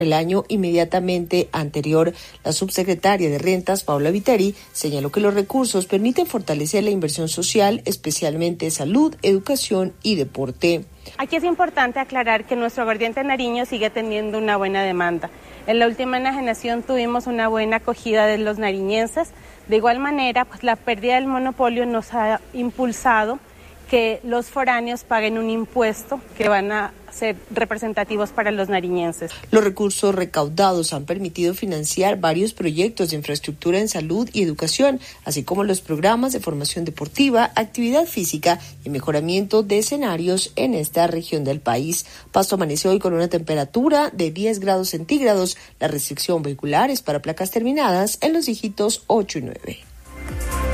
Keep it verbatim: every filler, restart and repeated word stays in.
El año inmediatamente anterior, la subsecretaria de Rentas, Paula Viteri, señaló que los recursos permiten fortalecer la inversión social, especialmente salud, educación y deporte. Aquí es importante aclarar que nuestro aguardiente Nariño sigue teniendo una buena demanda. En la última enajenación tuvimos una buena acogida de los nariñenses. De igual manera, pues la pérdida del monopolio nos ha impulsado que los foráneos paguen un impuesto que van a ser representativos para los nariñenses. Los recursos recaudados han permitido financiar varios proyectos de infraestructura en salud y educación, así como los programas de formación deportiva, actividad física y mejoramiento de escenarios en esta región del país. Pasto amaneció hoy con una temperatura de diez grados centígrados. La restricción vehicular es para placas terminadas en los dígitos ocho y nueve.